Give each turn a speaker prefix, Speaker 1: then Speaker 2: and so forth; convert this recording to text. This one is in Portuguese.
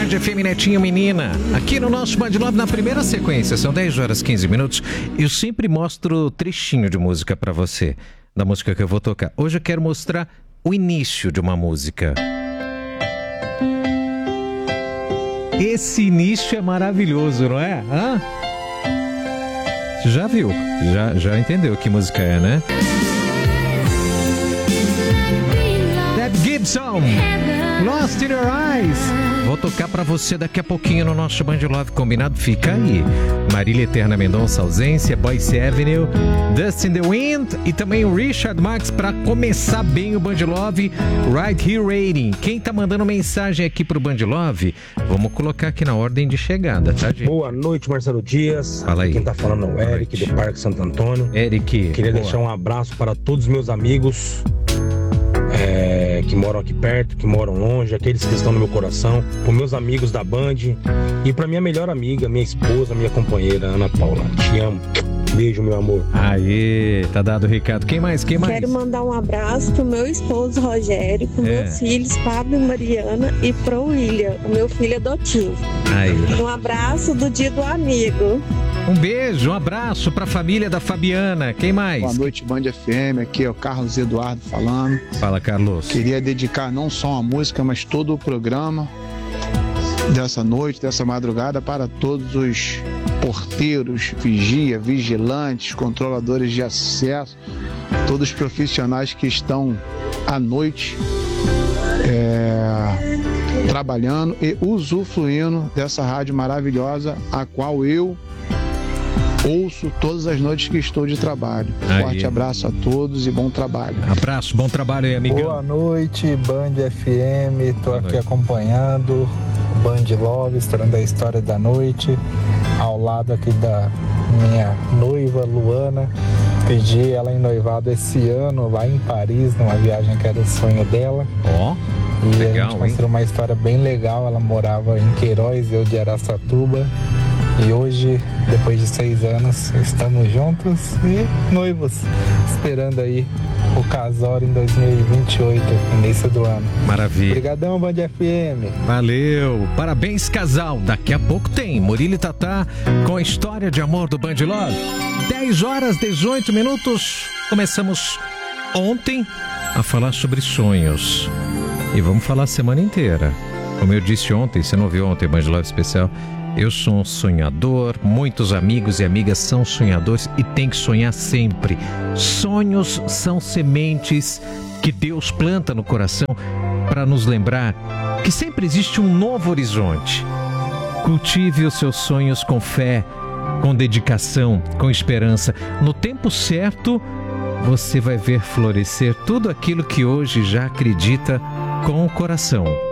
Speaker 1: Band FM Netinho Menina. Aqui no nosso Band Love, na primeira sequência, são 10 horas 15 minutos. Eu sempre mostro trechinho de música pra você, da música que eu vou tocar. Hoje eu quero mostrar o início de uma música. Esse início é maravilhoso, não é? Hã? Você já viu? Já entendeu que música é, né? That Gibson, Lost in Your Eyes. Vou tocar pra você daqui a pouquinho no nosso Band Love, combinado? Fica aí. Marília Eterna Mendonça, Ausência, Boyce Avenue, Dust in the Wind e também o Richard Marx pra começar bem o Band Love, Right Here Rating. Quem tá mandando mensagem aqui pro Band Love, vamos colocar aqui na ordem de chegada, tá, gente?
Speaker 2: Boa noite, Marcelo Dias.
Speaker 1: Fala aí.
Speaker 2: Quem tá falando é o Eric, do Parque Santo Antônio.
Speaker 1: Eric.
Speaker 2: Queria deixar um abraço para todos os meus amigos que moram aqui perto, que moram longe, aqueles que estão no meu coração, para meus amigos da Band e para minha melhor amiga, minha esposa, minha companheira, Ana Paula. Te amo. Beijo, meu amor.
Speaker 1: Aê, tá dado o recado. Quem mais?
Speaker 3: Quero mandar um abraço pro meu esposo Rogério, pro meus filhos Pablo e Mariana e pro William, o meu filho adotivo.
Speaker 1: Aí.
Speaker 3: Um abraço do Dia do Amigo.
Speaker 1: Um beijo, um abraço pra família da Fabiana. Quem mais?
Speaker 4: Boa noite, Band FM. Aqui é o Carlos Eduardo falando.
Speaker 1: Fala, Carlos.
Speaker 4: Queria dedicar não só a música, mas todo o programa dessa noite, dessa madrugada, para todos os porteiros, vigilantes, controladores de acesso, todos os profissionais que estão à noite trabalhando e usufruindo dessa rádio maravilhosa, a qual eu ouço todas as noites que estou de trabalho. Forte abraço a todos e bom trabalho.
Speaker 1: Abraço, bom trabalho aí, amigão.
Speaker 5: Boa noite, Band FM. Tô aqui acompanhando o Band Love, estourando a história da noite, ao lado aqui da minha noiva, Luana. Pedi ela em noivado esse ano, lá em Paris, numa viagem que era o sonho dela. E legal, a gente mostrou uma história bem legal. Ela morava em Queiroz, eu de Araçatuba. E hoje, depois de 6 anos, estamos juntos e noivos, esperando aí o casório em 2028, início do ano.
Speaker 1: Maravilha.
Speaker 5: Obrigadão, Band FM.
Speaker 1: Valeu. Parabéns, casal. Daqui a pouco tem Murilo e Tatá com a história de amor do Band Love. 10 horas 18 minutos. Começamos ontem a falar sobre sonhos. E vamos falar a semana inteira. Como eu disse ontem, você não viu ontem o Band Love especial? Eu sou um sonhador, muitos amigos e amigas são sonhadores e tem que sonhar sempre. Sonhos são sementes que Deus planta no coração para nos lembrar que sempre existe um novo horizonte. Cultive os seus sonhos com fé, com dedicação, com esperança. No tempo certo, você vai ver florescer tudo aquilo que hoje já acredita com o coração.